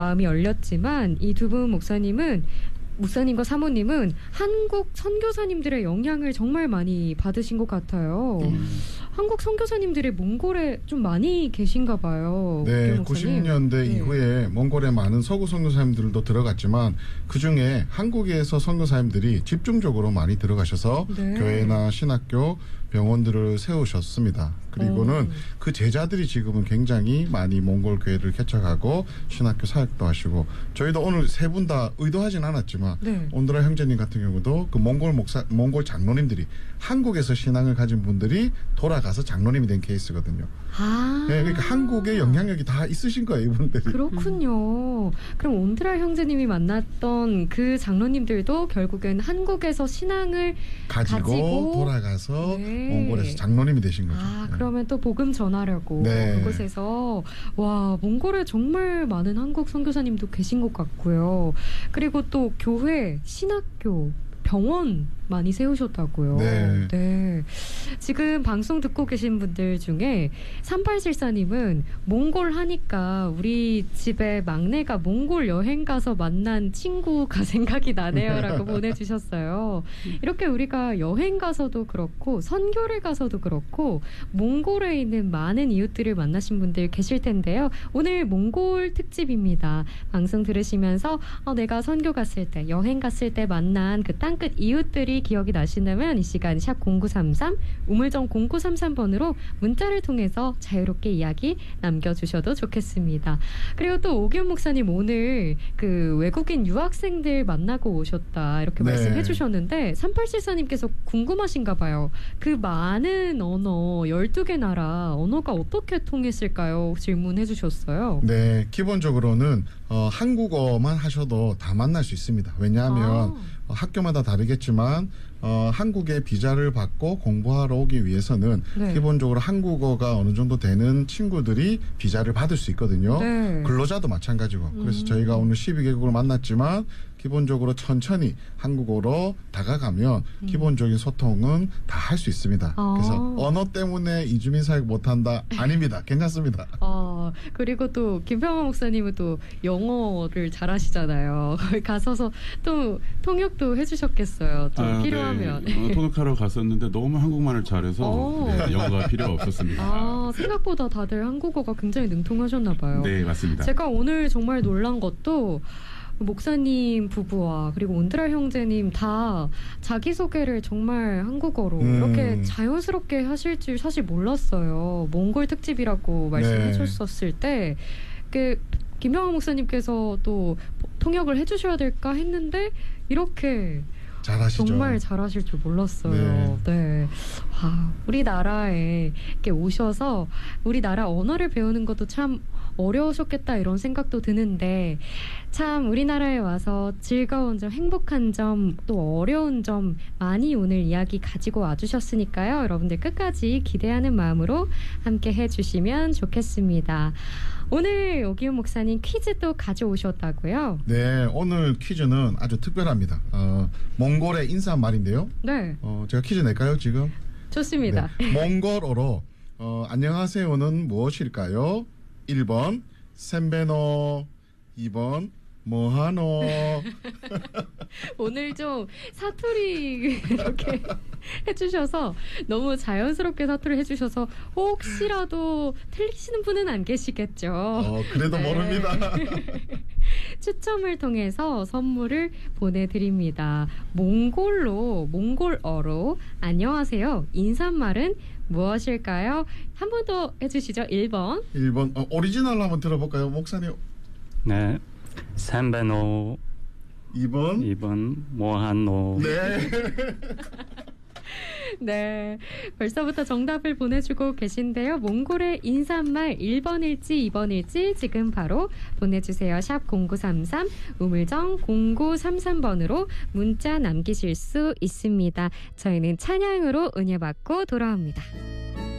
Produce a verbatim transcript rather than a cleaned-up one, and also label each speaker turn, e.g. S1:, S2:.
S1: 마음이 열렸지만 이 두 분 목사님은 목사님과 사모님은 한국 선교사님들의 영향을 정말 많이 받으신 것 같아요. 음. 한국 선교사님들이 몽골에 좀 많이 계신가 봐요.
S2: 네, 구십 년대 네. 이후에 몽골에 많은 서구 선교사님들도 들어갔지만 그중에 한국에서 선교사님들이 집중적으로 많이 들어가셔서 네. 교회나 신학교, 병원들을 세우셨습니다. 그리고는 오. 그 제자들이 지금은 굉장히 많이 몽골 교회를 개척하고 신학교 사역도 하시고 저희도 오늘 세 분 다 의도하진 않았지만 네. 온드라 형제님 같은 경우도 그 몽골 목사, 몽골 장로님들이 한국에서 신앙을 가진 분들이 돌아가서 장로님이 된 케이스거든요.
S1: 아.
S2: 네, 그러니까 한국의 영향력이 다 있으신 거예요, 이분들이.
S1: 그렇군요. 그럼 온드라 형제님이 만났던 그 장로님들도 결국엔 한국에서 신앙을 가지고,
S2: 가지고 돌아가서 네. 몽골에서 장로님이 되신 거죠.
S1: 아,
S2: 네.
S1: 그러면 또 복음 전하려고
S2: 네.
S1: 그곳에서 와, 몽골에 정말 많은 한국 선교사님도 계신 것 같고요. 그리고 또 교회, 신학교, 병원 많이 세우셨다고요.
S2: 네.
S1: 네. 지금 방송 듣고 계신 분들 중에 삼팔칠사님은 몽골 하니까 우리 집에 막내가 몽골 여행 가서 만난 친구가 생각이 나네요 라고 보내주셨어요. 이렇게 우리가 여행 가서도 그렇고 선교를 가서도 그렇고 몽골에 있는 많은 이웃들을 만나신 분들 계실 텐데요. 오늘 몽골 특집입니다. 방송 들으시면서 어, 내가 선교 갔을 때 여행 갔을 때 만난 그 땅끝 이웃들이 기억이 나신다면 이 시간 샵 공구삼삼 우물정 공구삼삼 번으로 문자를 통해서 자유롭게 이야기 남겨주셔도 좋겠습니다. 그리고 또 오기훈 목사님 오늘 그 외국인 유학생들 만나고 오셨다 이렇게
S2: 네.
S1: 말씀해 주셨는데 삼팔칠사님께서 궁금하신가 봐요. 그 많은 언어 열두 개 나라 언어가 어떻게 통했을까요? 질문해 주셨어요.
S2: 네, 기본적으로는 어, 한국어만 하셔도 다 만날 수 있습니다. 왜냐하면
S1: 아.
S2: 어, 학교마다 다르겠지만 어, 한국에 비자를 받고 공부하러 오기 위해서는 네. 기본적으로 한국어가 어느 정도 되는 친구들이 비자를 받을 수 있거든요.
S1: 네. 근로자도
S2: 마찬가지고.
S1: 음.
S2: 그래서 저희가 오늘 십이 개국을 만났지만 기본적으로 천천히 한국어로 다가가면 음. 기본적인 소통은 다 할 수 있습니다.
S1: 아.
S2: 그래서 언어 때문에 이주민 사역 못한다? 아닙니다. 괜찮습니다.
S1: 아, 그리고 또 김평환 목사님은 또 영어를 잘하시잖아요. 거기 가서서 또 통역도 해주셨겠어요. 또
S3: 아,
S1: 필요하면.
S3: 네. 어, 통역하러 갔었는데 너무 한국말을 잘해서 네, 영어가 필요 없었습니다.
S1: 아, 생각보다 다들 한국어가 굉장히 능통하셨나 봐요.
S3: 네, 맞습니다.
S1: 제가 오늘 정말 놀란 것도 목사님 부부와 그리고 온드라 형제님 다 자기소개를 정말 한국어로 음. 이렇게 자연스럽게 하실 줄 사실 몰랐어요. 몽골 특집이라고 말씀해 주셨을 때 그 김평환 목사님께서 또 통역을 해주셔야 될까 했는데 이렇게
S2: 잘하시죠.
S1: 정말 잘하실 줄 몰랐어요. 네. 네. 와, 우리나라에 이렇게 오셔서 우리나라 언어를 배우는 것도 참 어려우셨겠다 이런 생각도 드는데 참 우리나라에 와서 즐거운 점, 행복한 점, 또 어려운 점 많이 오늘 이야기 가지고 와주셨으니까요. 여러분들 끝까지 기대하는 마음으로 함께 해주시면 좋겠습니다. 오늘 오기훈 목사님 퀴즈도 가져오셨다고요?
S2: 네, 오늘 퀴즈는 아주 특별합니다. 어, 몽골의 인사말인데요.
S1: 네.
S2: 어, 제가 퀴즈 낼까요, 지금?
S1: 좋습니다.
S2: 네. 몽골어로 어, 안녕하세요는 무엇일까요? 일 번 셈베노, 이 번 뭐하노.
S1: 오늘 좀 사투리 이렇게 해주셔서 너무 자연스럽게 사투리 해주셔서 혹시라도 틀리시는 분은 안 계시겠죠.
S2: 어, 그래도 네. 모릅니다.
S1: 추첨을 통해서 선물을 보내드립니다. 몽골로 몽골어로 안녕하세요. 인사말은 무엇일까요? 한 번 더 해주시죠. 일 번.
S2: 일 번 어, 오리지널로 한번 들어볼까요, 목사님?
S4: 네. 셈베노.
S2: 이 번.
S4: 이 번 뭐하노.
S2: 네.
S1: 네. 벌써부터 정답을 보내주고 계신데요. 몽골의 인사말 일 번일지 이 번일지 지금 바로 보내주세요. 샵 공구삼삼 우물정 공구삼삼 번으로 문자 남기실 수 있습니다. 저희는 찬양으로 은혜 받고 돌아옵니다.